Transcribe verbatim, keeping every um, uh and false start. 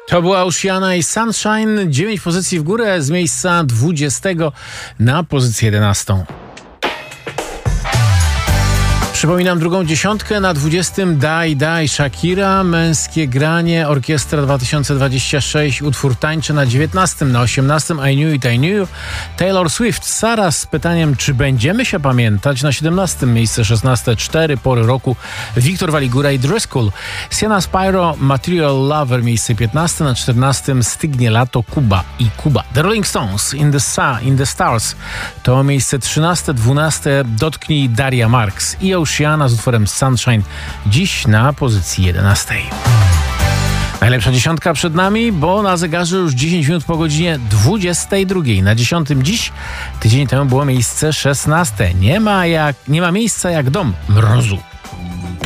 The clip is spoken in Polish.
To była Oceana i Sunshine. dziewięć pozycji w górę z miejsca dwudziestego na pozycję jedenastą. Przypominam drugą dziesiątkę. Na dwudziestym Daj Daj Shakira, Męskie Granie, Orkiestra dwa tysiące dwadzieścia sześć, utwór Tańczę na dziewiętnastym. Na osiemnastym I Knew It, I Knew You, Taylor Swift, Sara z pytaniem, czy będziemy się pamiętać. Na siedemnastym miejsce szesnaste, Cztery Pory Roku, Wiktor Waligura i Driscoll. Sienna Spyro, Material Lover, miejsce piętnaste. Na czternastym Stygnie Lato, Kuba i Kuba. The Rolling Stones, In the Sun, In the Stars, to miejsce trzynaste. dwunaste Dotknij, Daria Marks i Oceana z utworem Sunshine, dziś na pozycji jedenastej. Najlepsza dziesiątka przed nami, bo na zegarze już dziesięć minut po godzinie dwudziestej drugiej. Na dziesiątym dziś, tydzień temu było miejsce szesnaste. Nie ma, jak, nie ma miejsca jak dom mrozu.